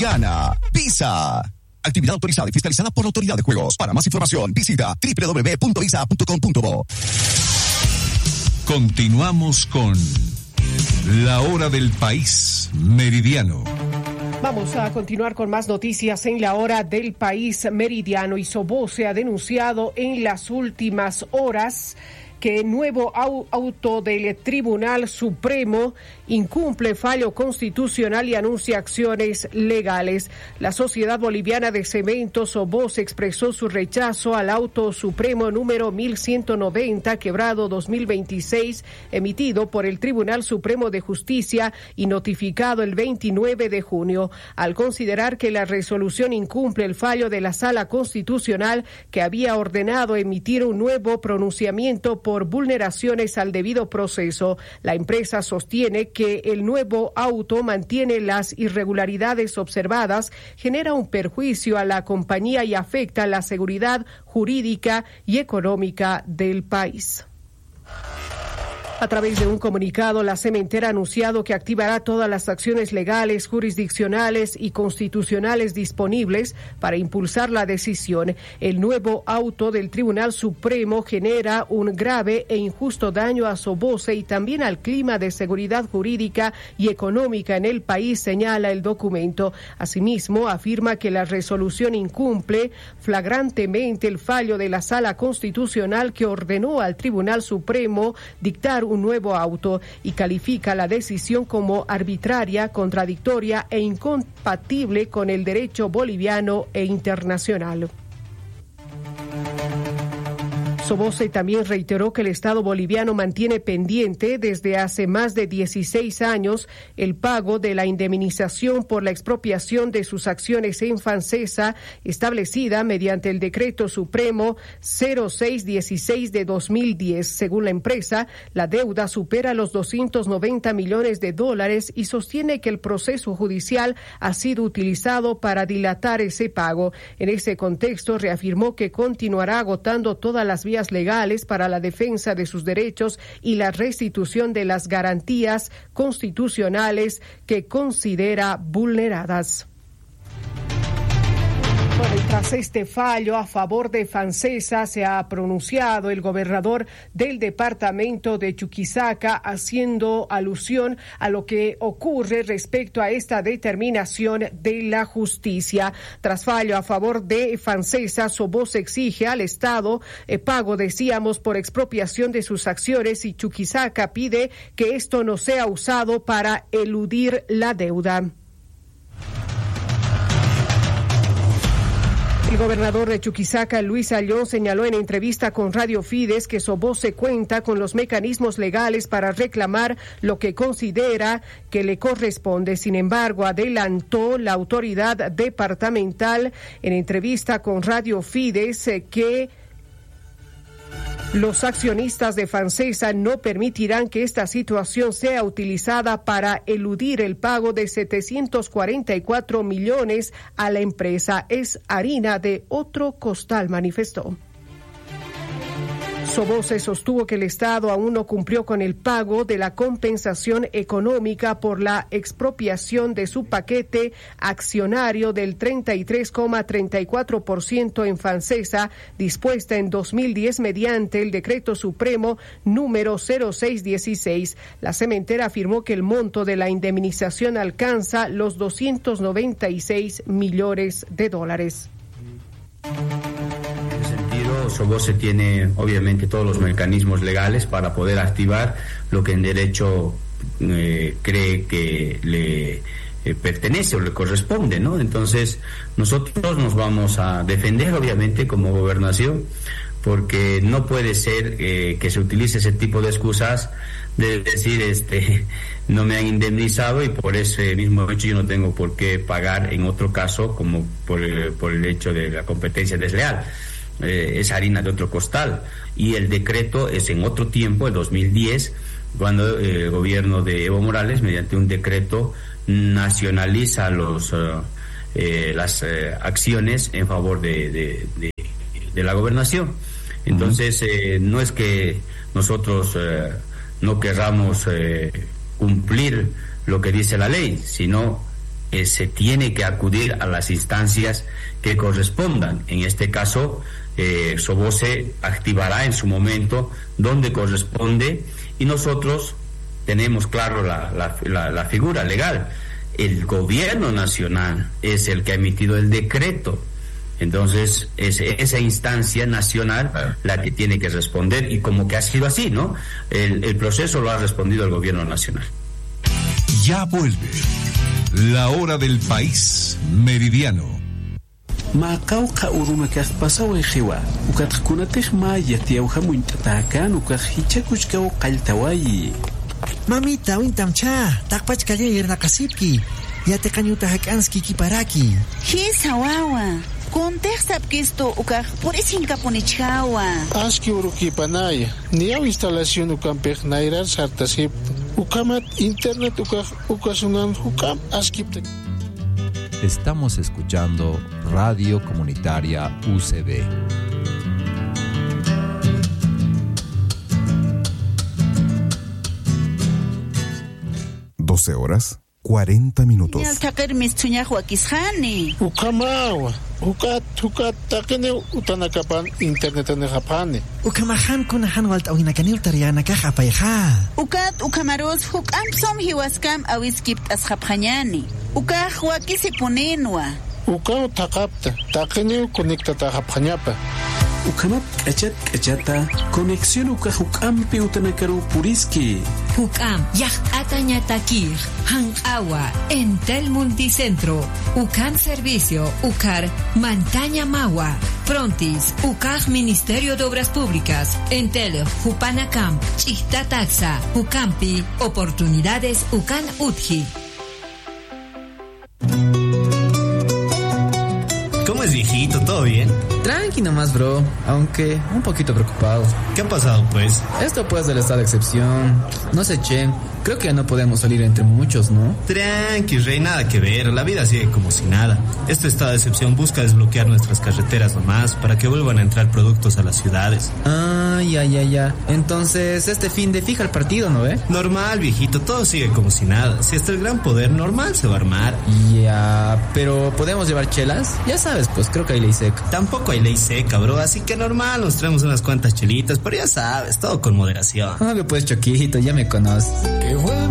Soriana. Visa. Actividad autorizada y fiscalizada por la Autoridad de Juegos. Para más información, visita www.visa.com.bo. Continuamos con La Hora del País Meridiano. Vamos a continuar con más noticias en La Hora del País Meridiano. Y Soboce ha denunciado en las últimas horas que nuevo auto del Tribunal Supremo incumple fallo constitucional y anuncia acciones legales. La Sociedad Boliviana de Cemento Soboce expresó su rechazo al auto supremo número 1190 quebrado 2026 emitido por el Tribunal Supremo de Justicia y notificado el 29 de junio, al considerar que la resolución incumple el fallo de la Sala Constitucional que había ordenado emitir un nuevo pronunciamiento por vulneraciones al debido proceso. La empresa sostiene que el nuevo auto mantiene las irregularidades observadas, genera un perjuicio a la compañía y afecta la seguridad jurídica y económica del país. A través de un comunicado, la cementera ha anunciado que activará todas las acciones legales, jurisdiccionales y constitucionales disponibles para impulsar la decisión. El nuevo auto del Tribunal Supremo genera un grave e injusto daño a Soboce y también al clima de seguridad jurídica y económica en el país, señala el documento. Asimismo, afirma que la resolución incumple flagrantemente el fallo de la Sala Constitucional que ordenó al Tribunal Supremo dictar un nuevo auto y califica la decisión como arbitraria, contradictoria e incompatible con el derecho boliviano e internacional. Soboce también reiteró que el Estado boliviano mantiene pendiente desde hace más de 16 años el pago de la indemnización por la expropiación de sus acciones en Fancesa, establecida mediante el Decreto Supremo 0616 de 2010. Según la empresa, la deuda supera los $290 millones y sostiene que el proceso judicial ha sido utilizado para dilatar ese pago. En ese contexto, reafirmó que continuará agotando todas las vías legales para la defensa de sus derechos y la restitución de las garantías constitucionales que considera vulneradas. Bueno, y tras este fallo a favor de Fancesa se ha pronunciado el gobernador del departamento de Chuquisaca, haciendo alusión a lo que ocurre respecto a esta determinación de la justicia. Tras fallo a favor de Fancesa, Soboce exige al Estado pago, decíamos, por expropiación de sus acciones y Chuquisaca pide que esto no sea usado para eludir la deuda. El gobernador de Chuquisaca, Luis Ayllón, señaló en entrevista con Radio Fides que Soboce cuenta con los mecanismos legales para reclamar lo que considera que le corresponde. Sin embargo, adelantó la autoridad departamental en entrevista con Radio Fides que los accionistas de Fancesa no permitirán que esta situación sea utilizada para eludir el pago de 744 millones a la empresa. Es harina de otro costal, manifestó. Soboce sostuvo que el Estado aún no cumplió con el pago de la compensación económica por la expropiación de su paquete accionario del 33,34% en Fancesa, dispuesta en 2010 mediante el Decreto Supremo número 0616. La cementera afirmó que el monto de la indemnización alcanza los $296 millones. Soboce tiene obviamente todos los mecanismos legales para poder activar lo que en derecho cree que le pertenece o le corresponde, ¿no? Entonces nosotros nos vamos a defender obviamente como gobernación, porque no puede ser que se utilice ese tipo de excusas de decir no me han indemnizado y por ese mismo hecho yo no tengo por qué pagar en otro caso, como por el hecho de la competencia desleal. Es harina de otro costal, y el decreto es en otro tiempo, el 2010, cuando el gobierno de Evo Morales, mediante un decreto, nacionaliza las acciones en favor de la gobernación. Entonces, no es que nosotros no querramos cumplir lo que dice la ley, sino se tiene que acudir a las instancias que correspondan. En este caso, SOBOCE activará en su momento donde corresponde, y nosotros tenemos claro la figura legal. El gobierno nacional es el que ha emitido el decreto. Entonces, es esa instancia nacional la que tiene que responder, y como que ha sido así, ¿no? El proceso lo ha respondido el gobierno nacional. Ya vuelve la hora del país meridiano. Macauca uruma que pasado en Jewa, ucatkunatej maya tiauja muintatacan, ucajichacuchcao caltawayi. Mamita, wintamcha, takpach kayo irna kasipki, yate kanyuta hakanski kiparaki. Hisawawa. Contextap que esto ukaj por esinka ponichawa. Aski uruki panaya. Ni au instalación ukampej nairar sartasip. Ukamat internet ukasunan ukam askipte. Estamos escuchando Radio Comunitaria UCB. horas 40 minutos. Ukamawa. Hukat takene utanakapan internet en Japane. Ukamahan kunahan walt awinakaniw tariana kakapayha. Ukamaros hukamsom hiwaskam awiskipt asjapjanyani. Wakisipunenwa. Takapta takene conectata japanyapa. Ukamat kachata conexión ukahukampi utanakaru puriski. Hukam yah atañatakir han agua Entel Multicentro Ukam Servicio Ukar Montaña Magua Frontis Ukaj Ministerio de Obras Públicas Entel Hupanacam Chista Taxa Ukampi Oportunidades Ukan Utji. ¿Cómo es, viejito? ¿Todo bien? Tranqui nomás, bro, aunque un poquito preocupado. ¿Qué ha pasado, pues? Esto pues del estado de excepción. No sé, che, creo que ya no podemos salir entre muchos, ¿no? Tranqui, rey, nada que ver, la vida sigue como si nada. Este estado de excepción busca desbloquear nuestras carreteras nomás para que vuelvan a entrar productos a las ciudades. Ah, ya. Entonces, este fin de fija el partido, ¿no ve? Normal, viejito, todo sigue como si nada. Si está el gran poder, normal se va a armar. Ya, pero ¿podemos llevar chelas? Ya sabes, pues creo que hay ley seca. Tampoco hay ley seca, bro, así que normal, nos traemos unas cuantas chelitas, pero ya sabes, todo con moderación. Obvio pues, Choquito, ya me conoces. Que vuelva